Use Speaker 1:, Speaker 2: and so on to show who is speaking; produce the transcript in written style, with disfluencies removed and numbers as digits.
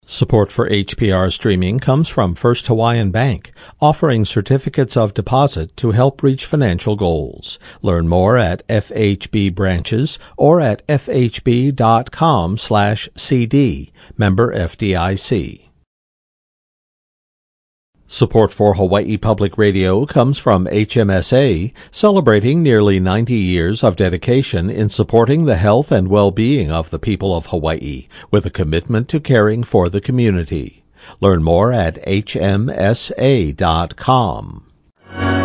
Speaker 1: Support for HPR streaming comes from First Hawaiian Bank, offering certificates of deposit to help reach financial goals. Learn more at FHB branches or at fhb.com/cd. Member FDIC. Support for Hawaii Public Radio comes from HMSA, celebrating nearly 90 years of dedication in supporting the health and well-being of the people of Hawaii, with a commitment to caring for the community. Learn more at hmsa.com.